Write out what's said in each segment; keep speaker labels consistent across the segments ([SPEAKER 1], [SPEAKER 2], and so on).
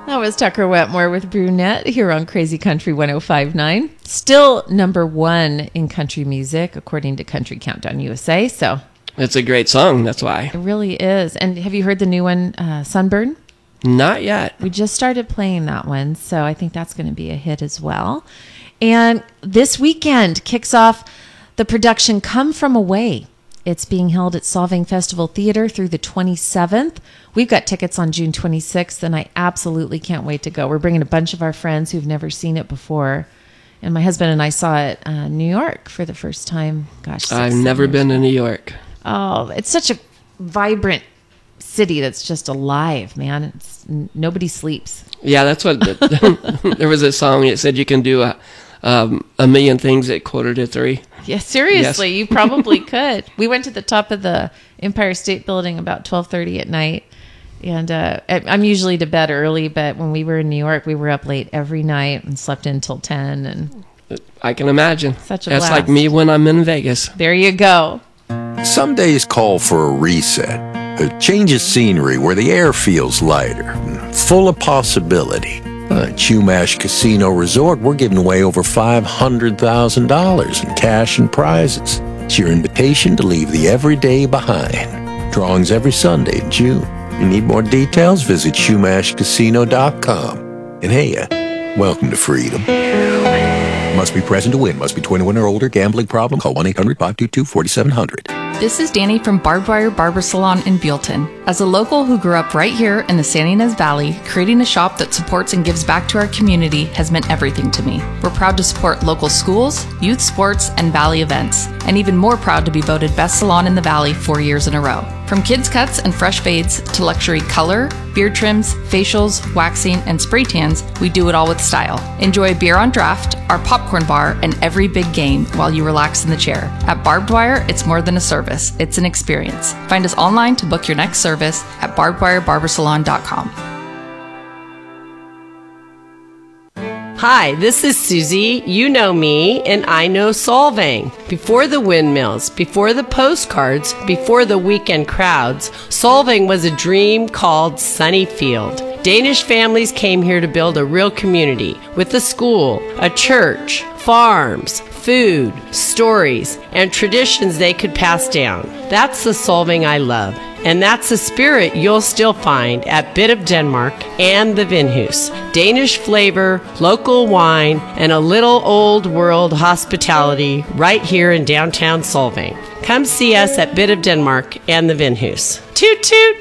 [SPEAKER 1] That was Tucker Wetmore with Brunette here on Crazy Country 105.9. Still number one in country music, according to Country Countdown USA. So
[SPEAKER 2] it's a great song, that's why.
[SPEAKER 1] It really is. And have you heard the new one, Sunburn?
[SPEAKER 2] Not yet.
[SPEAKER 1] We just started playing that one, so I think that's going to be a hit as well. And this weekend kicks off the production Come From Away. It's being held at Solvang Festival Theater through the 27th. We've got tickets on June 26th, and I absolutely can't wait to go. We're bringing a bunch of our friends who've never seen it before. And my husband and I saw it in New York for the first time. Gosh,
[SPEAKER 2] I've never been to New York.
[SPEAKER 1] Oh, it's such a vibrant city that's just alive, man. Nobody sleeps.
[SPEAKER 2] Yeah, that's what... there was a song that said you can do a million things at 2:45.
[SPEAKER 1] Yeah, seriously,
[SPEAKER 2] Yes.
[SPEAKER 1] You probably could. We went to the top of the Empire State Building about 12:30 at night, and I'm usually to bed early, but when we were in New York, we were up late every night and slept until 10. And
[SPEAKER 2] I can imagine.
[SPEAKER 1] Such a
[SPEAKER 2] That's
[SPEAKER 1] blast.
[SPEAKER 2] like me when I'm in Vegas.
[SPEAKER 1] There you go.
[SPEAKER 3] Some days call for a reset, a change of scenery where the air feels lighter, full of possibility. At Chumash Casino Resort, we're giving away over $500,000 in cash and prizes. It's your invitation to leave the everyday behind. Drawings every Sunday in June. You need more details? Visit SchumashCasino.com. And hey, welcome to freedom. Must be present to win. Must be 21 or older. Gambling problem? Call 1-800-522-4700.
[SPEAKER 4] This is Danny from Barbed Wire Barber Salon in Buellton. As a local who grew up right here in the San Ynez Valley, creating a shop that supports and gives back to our community has meant everything to me. We're proud to support local schools, youth sports, and Valley events, and even more proud to be voted Best Salon in the Valley 4 years in a row. From kids cuts and fresh fades to luxury color, beard trims, facials, waxing, and spray tans, we do it all with style. Enjoy beer on draft, our popcorn bar, and every big game while you relax in the chair. At Barbed Wire, it's more than a service, it's an experience. Find us online to book your next service at barbedwirebarbersalon.com.
[SPEAKER 5] Hi, this is Susie. You know me, and I know Solvang. Before the windmills, before the postcards, before the weekend crowds, Solvang was a dream called Sunnyfield. Danish families came here to build a real community with a school, a church, farms, food, stories, and traditions they could pass down. That's the Solvang I love. And that's the spirit you'll still find at Bit of Denmark and the Vinhus. Danish flavor, local wine, and a little old world hospitality right here in downtown Solvang. Come see us at Bit of Denmark and the Vinhus. Toot toot!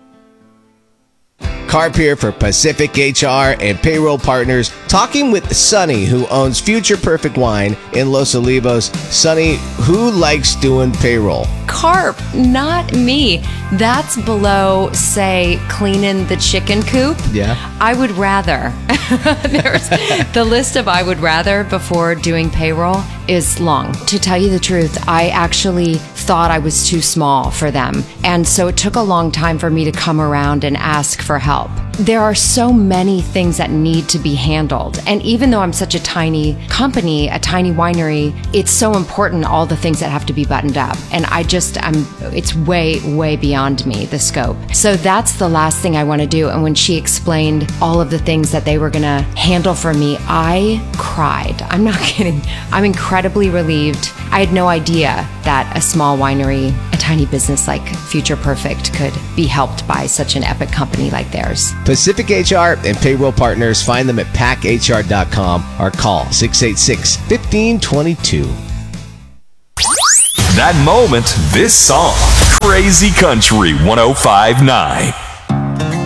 [SPEAKER 6] Carp here for Pacific HR and Payroll Partners, talking with Sonny, who owns Future Perfect Wine in Los Olivos. Sonny, who likes doing payroll?
[SPEAKER 7] Carp, not me. That's below, say, cleaning the chicken coop.
[SPEAKER 6] Yeah.
[SPEAKER 7] I would rather. There's the list of I would rather before doing payroll is long. To tell you the truth, I actually thought I was too small for them. And so it took a long time for me to come around and ask for help. There are so many things that need to be handled. And even though I'm such a tiny company, a tiny winery, it's so important, all the things that have to be buttoned up. And it's way, way beyond me, the scope. So that's the last thing I want to do. And when she explained all of the things that they were going to handle for me, I cried. I'm not kidding. I'm incredibly relieved. I had no idea that a small winery, a tiny business like Future Perfect could be helped by such an epic company like theirs.
[SPEAKER 6] Pacific HR and Payroll Partners, find them at packhr.com or call 686-1522.
[SPEAKER 8] That moment, this song. Crazy Country 105.9.